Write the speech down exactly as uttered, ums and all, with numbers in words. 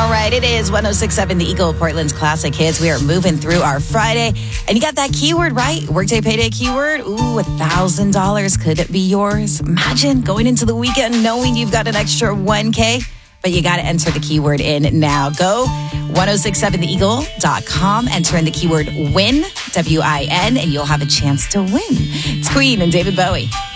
All right, it is one oh six point seven The Eagle, Portland's classic hits. We are moving through our Friday. And you got that keyword, right? Workday payday keyword. Ooh, one thousand dollars. Could it be yours? Imagine going into the weekend knowing you've got an extra one K. But you got to enter the keyword in now. Go ten sixty-seven the eagle dot com. Enter in the keyword WIN, W I N, and you'll have a chance to win. It's Queen and David Bowie.